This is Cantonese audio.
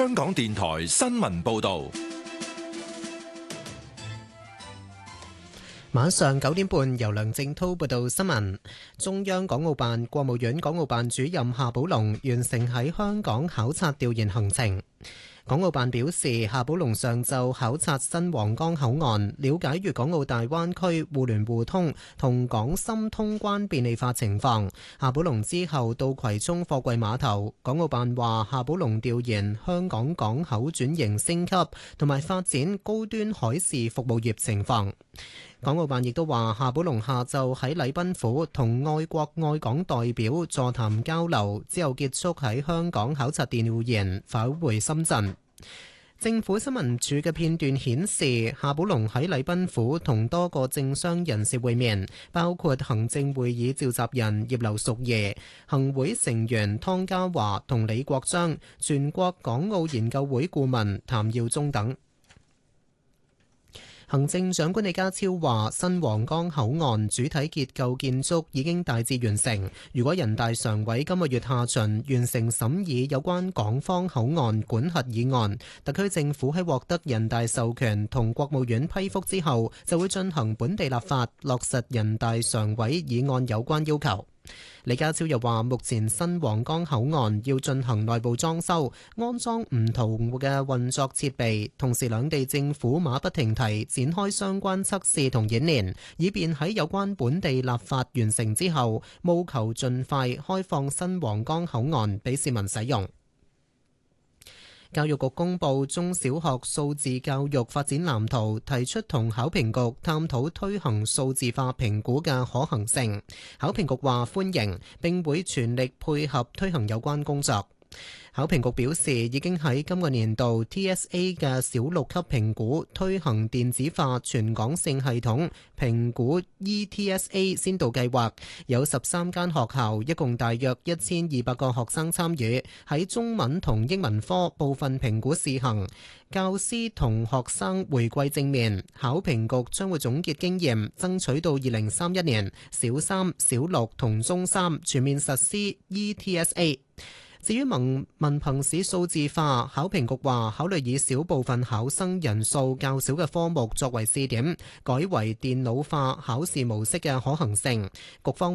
香港電台新聞報道。 晚上9點半，由梁正滔報道新聞。中央港澳辦、國務院港澳辦主任夏寶龍完成喺香港考察調研行程。港澳辦表示，夏寶龍上晝考察新皇崗口岸，了解粵港澳大灣區互聯互通同港深通關便利化情況。夏寶龍之後到葵涌貨櫃碼頭。港澳辦話，夏寶龍調研香港港口轉型升級同埋發展高端海事服務業情況。港澳辦亦都話，夏寶龍下晝喺禮賓府同愛國愛港代表座談交流，之後結束喺香港考察調研，返回深圳。政府新聞處嘅片段顯示，夏寶龍喺禮賓府同多個政商人士會面，包括行政會議召集人葉劉淑儀、行會成員湯家驊同李國章、全國港澳研究會顧問譚耀宗等。行政長官李家超話，新皇崗口岸主體結構建築已經大致完成。如果人大常委今個月下旬完成審議有關港方口岸管轄議案，特區政府喺獲得人大授權同國務院批覆之後，就會進行本地立法，落實人大常委議案有關要求。李家超又話，目前新皇崗口岸要進行內部裝修，安裝唔同嘅運作設備，同時兩地政府馬不停蹄展開相關測試同演練，以便喺有關本地立法完成之後，務求盡快開放新皇崗口岸俾市民使用。教育局公布中小學數字教育發展藍圖，提出同考評局探討推行數字化評估嘅可行性。考評局話歡迎，並會全力配合推行有關工作。考評局表示，已經喺今個年度 TSA 嘅小六級評估推行電子化全港性系統評估 ETSA 先導計劃，有13間學校，一共大約1200個學生參與，喺中文同英文科部分評估試行，教師同學生回饋正面。考評局將會總結經驗，爭取到2031年小三、小六同中三全面實施 ETSA。至於文憑試數字化，考評局話考慮以少部分考生人數較少嘅科目作為試點，改為電腦化考試模式嘅可行性。局方